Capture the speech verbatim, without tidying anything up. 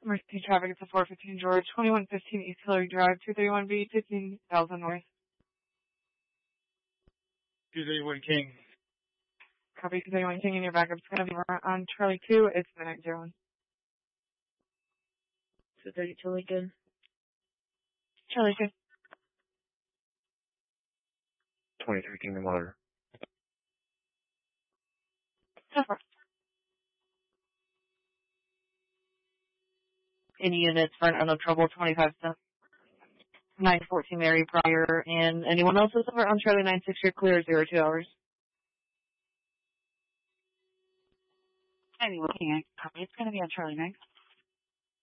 Emergency traffic, it's a four fifteen George, twenty-one fifteen East Hillary Drive, two thirty-one B, fifteen thousand North. two thirty-one King. Copy, two thirty-one King, and your backup's going to be on Charlie two, it's midnight zero one. two thirty-two Lincoln. Charlie two. twenty-three Kingdom Water. So far. Any units for an unknown trouble, twenty-five cents. nine fourteen Mary Pryor, and anyone else is over on Charlie nine six, you're clear, zero two hours. Anyway, looking at copy, it's going to be on Charlie nine.